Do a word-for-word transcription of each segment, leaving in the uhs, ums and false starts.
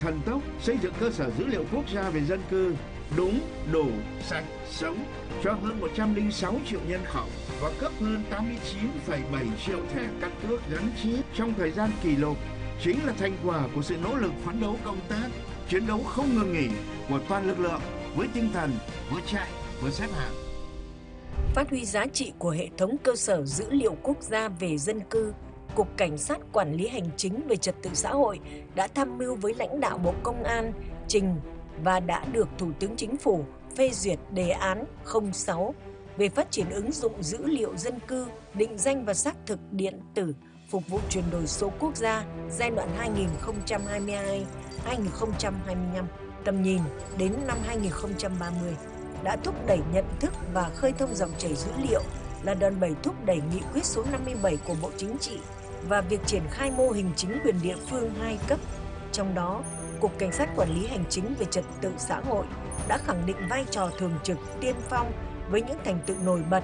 thần tốc xây dựng cơ sở dữ liệu quốc gia về dân cư đúng, đủ, sạch, sống cho hơn một trăm lẻ sáu triệu nhân khẩu và cấp hơn tám mươi chín phẩy bảy triệu thẻ căn cước gắn chip trong thời gian kỷ lục chính là thành quả của sự nỗ lực phấn đấu công tác, chiến đấu không ngừng nghỉ của toàn lực lượng với tinh thần vừa chạy vừa xếp hạng. Phát huy giá trị của hệ thống cơ sở dữ liệu quốc gia về dân cư, Cục Cảnh sát Quản lý Hành chính về Trật tự xã hội đã tham mưu với lãnh đạo Bộ Công an trình và đã được Thủ tướng Chính phủ phê duyệt đề án không sáu về phát triển ứng dụng dữ liệu dân cư, định danh và xác thực điện tử phục vụ chuyển đổi số quốc gia giai đoạn hai nghìn không trăm hai mươi hai đến hai nghìn không trăm hai mươi lăm, tầm nhìn đến năm hai nghìn không trăm ba mươi, đã thúc đẩy nhận thức và khơi thông dòng chảy dữ liệu, là đòn bẩy thúc đẩy nghị quyết số năm mươi bảy của Bộ Chính trị và việc triển khai mô hình chính quyền địa phương hai cấp. Trong đó, Cục Cảnh sát Quản lý Hành chính về Trật tự xã hội đã khẳng định vai trò thường trực tiên phong với những thành tựu nổi bật.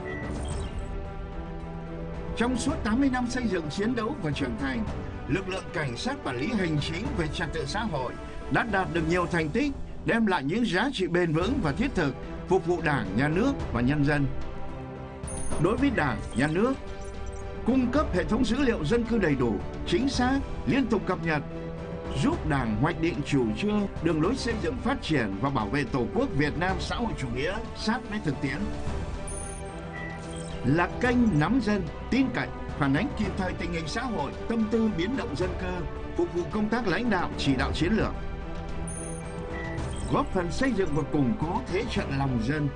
Trong suốt tám mươi năm xây dựng, chiến đấu và trưởng thành, lực lượng Cảnh sát Quản lý Hành chính về Trật tự xã hội đã đạt được nhiều thành tích, đem lại những giá trị bền vững và thiết thực, phục vụ Đảng, Nhà nước và nhân dân. Đối với Đảng, Nhà nước, cung cấp hệ thống dữ liệu dân cư đầy đủ, chính xác, liên tục cập nhật, giúp Đảng hoạch định chủ trương, đường lối xây dựng, phát triển và bảo vệ Tổ quốc Việt Nam xã hội chủ nghĩa sát với thực tiễn. Là kênh nắm dân, tin cậy, phản ánh kịp thời tình hình xã hội, tâm tư biến động dân cư, phục vụ công tác lãnh đạo, chỉ đạo chiến lược, góp phần xây dựng và củng cố thế trận lòng dân.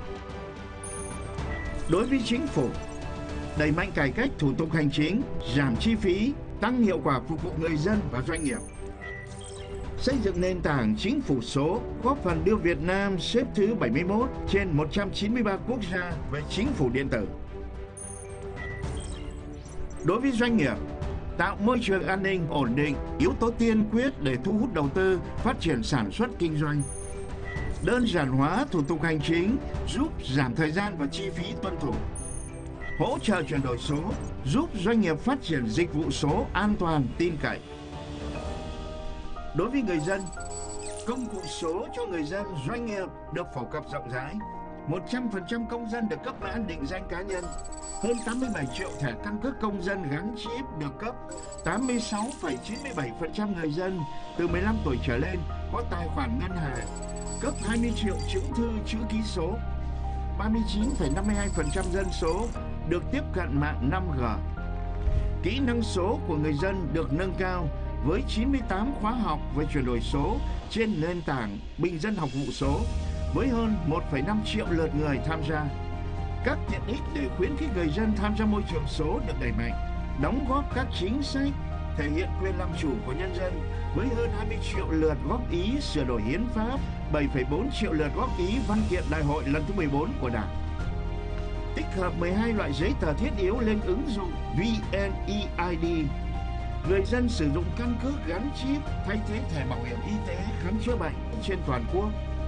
Đối với Chính phủ, đẩy mạnh cải cách thủ tục hành chính, giảm chi phí, tăng hiệu quả phục vụ người dân và doanh nghiệp. Xây dựng nền tảng chính phủ số, góp phần đưa Việt Nam xếp thứ bảy mươi mốt trên một trăm chín mươi ba quốc gia về chính phủ điện tử. Đối với doanh nghiệp, tạo môi trường an ninh, ổn định, yếu tố tiên quyết để thu hút đầu tư, phát triển sản xuất kinh doanh. Đơn giản hóa thủ tục hành chính, giúp giảm thời gian và chi phí tuân thủ. Hỗ trợ chuyển đổi số, giúp doanh nghiệp phát triển dịch vụ số an toàn, tin cậy. Đối với người dân, công cụ số cho người dân, doanh nghiệp được phổ cập rộng rãi. một trăm phần trăm công dân được cấp mã định danh cá nhân. Hơn tám mươi bảy triệu thẻ căn cước công dân gắn chip được cấp. tám mươi sáu phẩy chín mươi bảy phần trăm người dân từ mười lăm tuổi trở lên có tài khoản ngân hàng. Cấp hai mươi triệu chứng thư chữ ký số. ba mươi chín phẩy năm mươi hai phần trăm dân số được tiếp cận mạng năm G. Kỹ năng số của người dân được nâng cao với chín mươi tám khóa học về chuyển đổi số trên nền tảng Bình dân học vụ số với hơn một phẩy năm triệu lượt người tham gia. Các tiện ích để khuyến khích người dân tham gia môi trường số được đẩy mạnh, đóng góp các chính sách thể hiện quyền làm chủ của nhân dân với hơn hai mươi triệu lượt góp ý sửa đổi hiến pháp, bảy phẩy bốn triệu lượt góp ý văn kiện đại hội lần thứ mười bốn của Đảng. Tích hợp mười hai loại giấy tờ thiết yếu lên ứng dụng vê en e i đê. Người dân sử dụng căn cước gắn chip thay thế thẻ bảo hiểm y tế khám chữa bệnh trên toàn quốc.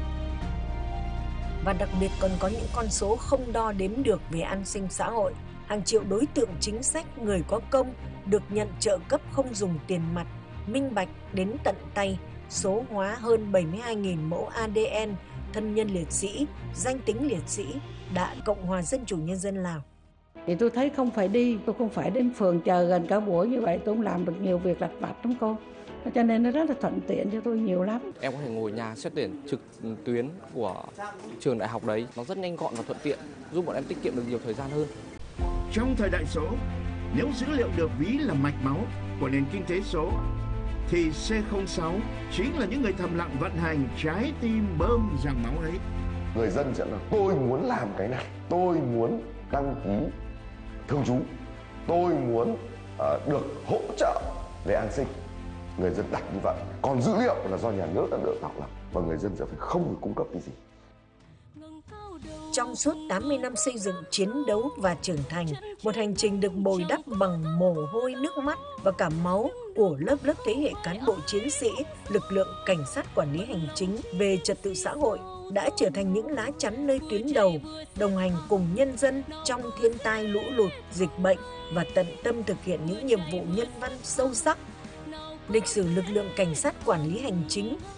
Và đặc biệt còn có những con số không đo đếm được về an sinh xã hội. Hàng triệu đối tượng chính sách, người có công được nhận trợ cấp không dùng tiền mặt, minh bạch đến tận tay, số hóa hơn bảy mươi hai nghìn mẫu a đê en, thân nhân liệt sĩ, danh tính liệt sĩ, Đảng Cộng hòa Dân chủ Nhân dân Lào. Thì tôi thấy không phải đi, tôi không phải đến phường chờ gần cả buổi như vậy, tôi cũng làm được nhiều việc lặt vặt lắm cô. Cho nên nó rất là thuận tiện cho tôi nhiều lắm. Em có thể ngồi nhà xét tuyển trực tuyến của trường đại học đấy, nó rất nhanh gọn và thuận tiện, giúp bọn em tiết kiệm được nhiều thời gian hơn. Trong thời đại số, nếu dữ liệu được ví là mạch máu của nền kinh tế số, thì xê không sáu chính là những người thầm lặng vận hành trái tim bơm dòng máu ấy. Người dân sẽ là tôi muốn làm cái này, tôi muốn đăng ký thường trú, tôi muốn uh, được hỗ trợ về an sinh. Người dân đặt như vậy, còn dữ liệu là do nhà nước đã được tạo lập và người dân sẽ phải không được cung cấp cái gì. Trong suốt tám mươi năm xây dựng, chiến đấu và trưởng thành, một hành trình được bồi đắp bằng mồ hôi, nước mắt và cả máu của lớp lớp thế hệ cán bộ chiến sĩ, lực lượng Cảnh sát Quản lý Hành chính về Trật tự xã hội đã trở thành những lá chắn nơi tuyến đầu, đồng hành cùng nhân dân trong thiên tai lũ lụt, dịch bệnh và tận tâm thực hiện những nhiệm vụ nhân văn sâu sắc. Lịch sử lực lượng Cảnh sát Quản lý Hành chính